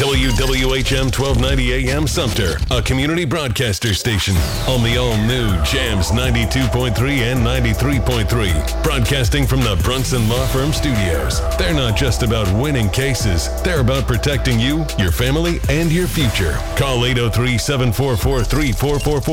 WWHM 1290 AM Sumter, a community broadcaster station on the all-new Jams 92.3 and 93.3. Broadcasting from the Brunson Law Firm Studios. They're not just about winning cases. They're about protecting you, your family, and your future. Call 803-744-3444